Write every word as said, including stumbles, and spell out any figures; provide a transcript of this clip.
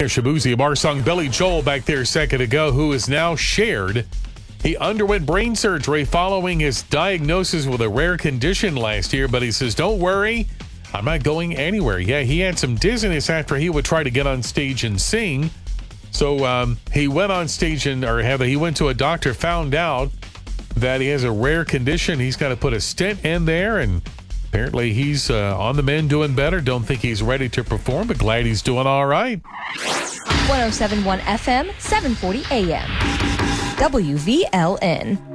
Shabuzi, Marsung Billy Joel back there a second ago, who is now shared. He underwent brain surgery following his diagnosis with a rare condition last year, but he says, don't worry, I'm not going anywhere. Yeah, he had some dizziness after he would try to get on stage and sing. So um, he went on stage and, or have, he went to a doctor, found out that he has a rare condition. He's got to put a stent in there, and apparently he's uh, on the mend, doing better. Don't think he's ready to perform, but glad he's doing all right. one oh seven point one F M, seven forty A M. W V L N.